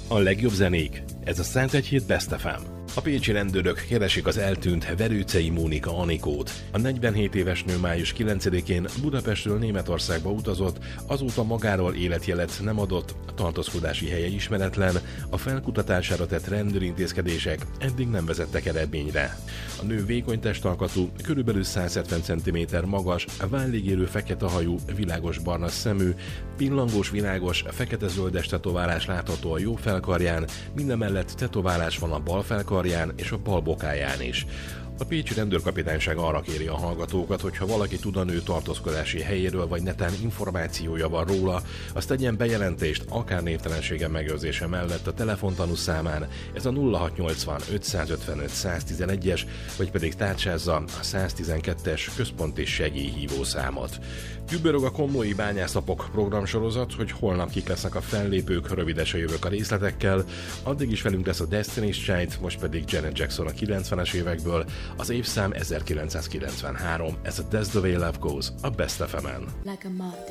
A legjobb zenék, ez a Szentegyhíd Best FM. A pécsi rendőrök keresik az eltűnt Verőcei Mónika Anikót. A 47 éves nő május 9-én Budapestről Németországba utazott, azóta magáról életjelet nem adott, a tartózkodási helye ismeretlen, a felkutatására tett rendőrintézkedések eddig nem vezettek eredményre. A nő vékony testalkatú, körülbelül 170 cm magas, vállig érő fekete hajú, világos barna szemű, pillangós világos, fekete-zöldes tetoválás látható a jó felkarján, mindemellett tetoválás van a bal felkarján és a bal bokáján is. A pécsi rendőrkapitányság arra kéri a hallgatókat, hogy ha valaki tud a nő tartózkodási helyéről, vagy netán információja van róla, azt tegyen bejelentést akár névtelensége megőrzése mellett a telefontanú számán, ez a 0680 555 111-es, vagy pedig tárcsázza a 112-es központi segélyhívó számot. Dübörög a Komlói Bányászlapok programsorozat, hogy holnap kik lesznek a fellépők, rövidesen jövök a részletekkel. Addig is velünk lesz a Destiny's Child, most pedig Janet Jackson a 90-es évekből, az évszám 1993, ez a That's the Way Love Goes, a Best FM-en.